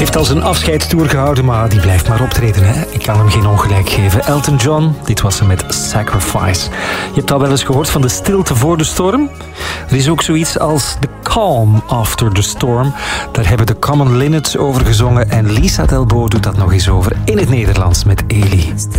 Heeft al zijn afscheidstoer gehouden, maar die blijft maar optreden. Hè? Ik kan hem geen ongelijk geven. Elton John, dit was hem met Sacrifice. Je hebt al wel eens gehoord van de stilte voor de storm. Er is ook zoiets als the calm after the storm. Daar hebben de Common Linnets over gezongen en Lisa Delbo doet dat nog eens over in het Nederlands met Eli.